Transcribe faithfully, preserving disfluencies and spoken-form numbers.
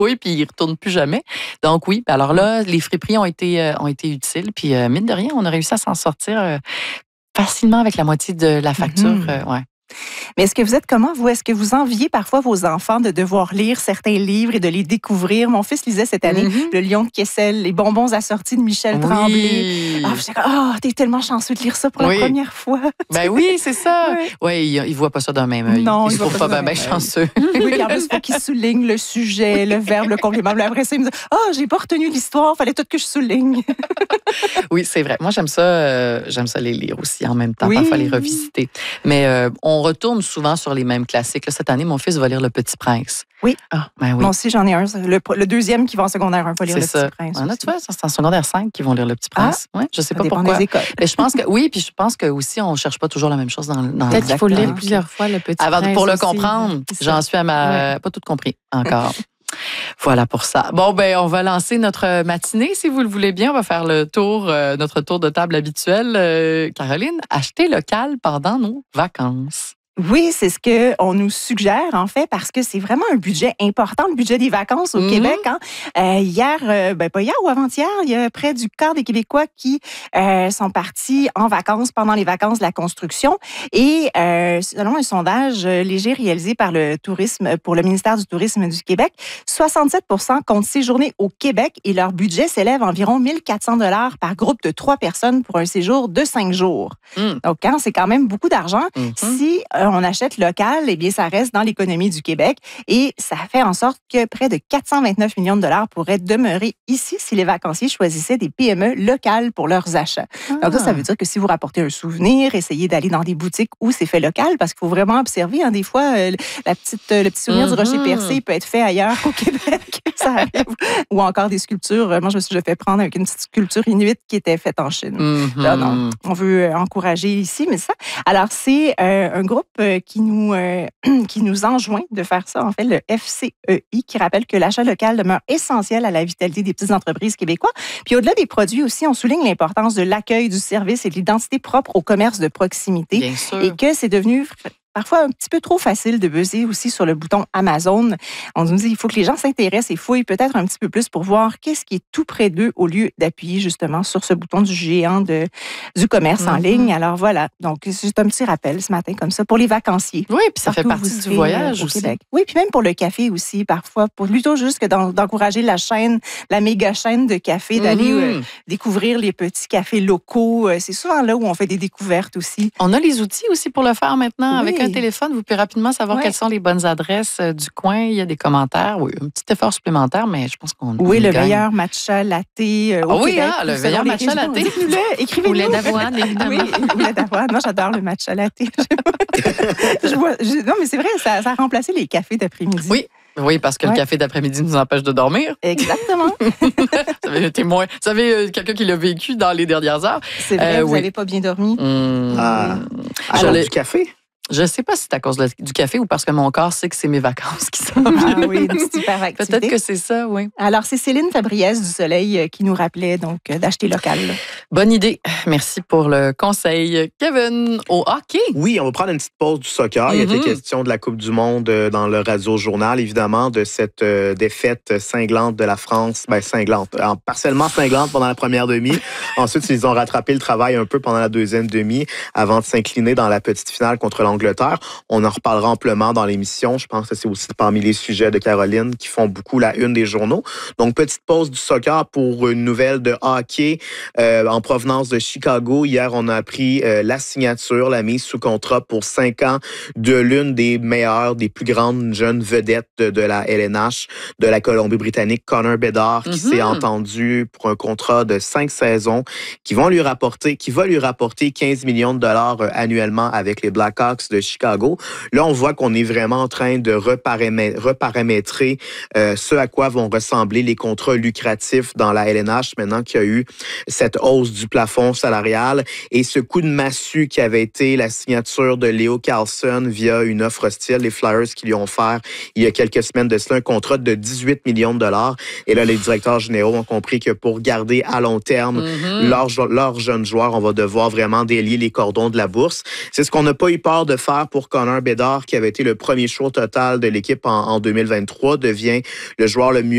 Oui, puis ils ne retournent plus jamais. Donc oui, alors là, les friperies ont été, euh, ont été utiles. Puis euh, mine de rien, on a réussi à s'en sortir euh, facilement avec la moitié de la facture. Mm-hmm. euh, ouais. Mais est-ce que vous êtes comment, vous? Est-ce que vous enviez parfois vos enfants de devoir lire certains livres et de les découvrir? Mon fils lisait cette année Mm-hmm. Le Lion de Kessel, Les bonbons assortis de Michel Oui. Tremblay. Ah, j'étais comme, oh, t'es tellement chanceux de lire ça pour Oui. la première fois. Ben oui, c'est ça. Oui. Oui, il ne voit pas ça d'un même œil. Non, il il se voit trouve pas pas ça bien d'un ben même chanceux. Oui, puis en plus, il faut qu'il souligne le sujet, le verbe, le complément. Puis après ça, il me dit, ah, oh, j'ai pas retenu l'histoire, fallait tout que je souligne. Oui, c'est vrai. Moi, j'aime ça, euh, j'aime ça les lire aussi en même temps, Oui. parfois les revisiter. Mais euh, on retourne souvent sur les mêmes classiques. Là, cette année, mon fils va lire Le Petit Prince. Oui. Ah, ben oui. Moi aussi, j'en ai un. Le, le deuxième qui va en secondaire un va lire C'est Le ça. Petit Prince. Ah, là, aussi. tu vois, c'est en secondaire cinq qui vont lire Le Petit Prince. Ah, ouais, je sais Ça pas dépend pourquoi. des écoles. Mais je pense que oui, puis je pense que aussi on cherche pas toujours la même chose dans, dans Peut-être qu'il faut le lire Exactement. plusieurs fois, Le Petit avant Prince pour le aussi. comprendre. C'est ça. J'en suis à ma Ouais. pas tout compris encore. Voilà pour ça. Bon, ben, on va lancer notre matinée, si vous le voulez bien. On va faire le tour, euh, notre tour de table habituel. Euh, Caroline, acheter local pendant nos vacances. Oui, c'est ce qu'on nous suggère, en fait, parce que c'est vraiment un budget important, le budget des vacances au Mhm. Québec. Hein. Euh, hier, euh, ben pas hier ou avant-hier, il y a près du quart des Québécois qui euh, sont partis en vacances pendant les vacances de la construction. Et euh, selon un sondage léger réalisé par le tourisme, pour le ministère du Tourisme du Québec, soixante-sept pour cent comptent séjourner au Québec et leur budget s'élève à environ mille quatre cents dollars par groupe de trois personnes pour un séjour de cinq jours. Mm. Donc, hein, c'est quand même beaucoup d'argent. Mm-hmm. Si euh, on achète local, eh bien, ça reste dans l'économie du Québec et ça fait en sorte que près de quatre cent vingt-neuf millions de dollars pourraient demeurer ici si les vacanciers choisissaient des P M E locales pour leurs achats. Ah. Donc, ça, ça veut dire que si vous rapportez un souvenir, essayez d'aller dans des boutiques où c'est fait local parce qu'il faut vraiment observer. Hein, des fois, euh, la petite, euh, le petit souvenir Mm-hmm. du rocher percé peut être fait ailleurs qu'au Québec. Ça arrive. Ou encore des sculptures. Moi, je me suis déjà fait prendre avec une petite sculpture inuite qui était faite en Chine. Mm-hmm. Là, non, on veut euh, encourager ici, mais ça. Alors, c'est euh, un groupe euh, qui nous euh, qui nous enjoint de faire ça, en fait, le F C E I, qui rappelle que l'achat local demeure essentiel à la vitalité des petites entreprises québécoises. Puis au-delà des produits aussi, on souligne l'importance de l'accueil du service et de l'identité propre au commerce de proximité. Bien sûr. Et que c'est devenu parfois un petit peu trop facile de buzzer aussi sur le bouton Amazon. On nous dit qu'il faut que les gens s'intéressent et fouillent peut-être un petit peu plus pour voir qu'est-ce qui est tout près d'eux au lieu d'appuyer justement sur ce bouton du géant de, du commerce en Mm-hmm. ligne. Alors voilà, donc c'est juste un petit rappel ce matin comme ça pour les vacanciers. Oui, puis ça fait Partout où partie vous du serez, voyage euh, au aussi. Québec. Oui, puis même pour le café aussi, parfois, pour plutôt juste que d'en- d'encourager la chaîne, la méga chaîne de café, d'aller Mhm. euh, découvrir les petits cafés locaux. Euh, C'est souvent là où on fait des découvertes aussi. On a les outils aussi pour le faire maintenant. Oui. Avec un téléphone, vous pouvez rapidement savoir Ouais. quelles sont les bonnes adresses euh, du coin. Il y a des commentaires. Oui, un petit effort supplémentaire, mais je pense qu'on Oui, on le gagne. meilleur matcha latte euh, au Ah oui, Québec. hein, le selon meilleur les matcha régions. latte. Dites-nous-le, Ou écrivez-nous. lait d'avoine, évidemment. Oui, ou lait d'avoine. Moi, j'adore le matcha latte. Je vois- je- non, mais c'est vrai, ça, ça a remplacé les cafés d'après-midi. Oui. Oui, parce que Ouais. le café d'après-midi nous empêche de dormir. Exactement. Vous avez été moins. Vous savez, euh, quelqu'un qui l'a vécu dans les dernières heures. C'est vrai, Euh, vous oui. n'avez pas bien dormi. Hum, Ah. je Alors, l'ai- du café? Je sais pas si c'est à cause de- du café ou parce que mon corps sait que c'est mes vacances qui sont. Ah oui, une petite hyperactivité. Peut-être que c'est ça, oui. Alors, c'est Céline Fabriès du Soleil euh, qui nous rappelait donc euh, d'acheter local. Bonne idée. Merci pour le conseil. Kevin, au hockey. Oui, on va prendre une petite pause du soccer. Il y a Mhm. été question de la Coupe du Monde euh, dans le radio-journal, évidemment, de cette euh, défaite cinglante de la France. Ben, cinglante. En- partiellement cinglante pendant la première demi. Ensuite, ils ont rattrapé le travail un peu pendant la deuxième demi avant de s'incliner dans la petite finale contre l'Angleterre. On en reparlera amplement dans l'émission. Je pense que c'est aussi parmi les sujets de Caroline qui font beaucoup la une des journaux. Donc, petite pause du soccer pour une nouvelle de hockey euh, en provenance de Chicago. Hier, on a appris euh, la signature, la mise sous contrat pour cinq ans de l'une des meilleures, des plus grandes jeunes vedettes de, de la L N H de la Colombie-Britannique, Connor Bedard, qui Mhm. s'est entendu pour un contrat de cinq saisons qui vont lui rapporter, qui va lui rapporter quinze millions de dollars euh, annuellement avec les Blackhawks de Chicago. Là, on voit qu'on est vraiment en train de reparamé- reparamétrer euh, ce à quoi vont ressembler les contrats lucratifs dans la L N H maintenant qu'il y a eu cette hausse du plafond salarial et ce coup de massue qui avait été la signature de Leo Carlson via une offre hostile, les Flyers qui lui ont offert il y a quelques semaines de cela un contrat de dix-huit millions de dollars. Et là, les directeurs généraux ont compris que pour garder à long terme Mhm. leurs leurs jeunes joueurs, on va devoir vraiment délier les cordons de la bourse. C'est ce qu'on n'a pas eu peur de faire pour Connor Bedard, qui avait été le premier choix total de l'équipe en, en deux mille vingt-trois, devient le joueur le mieux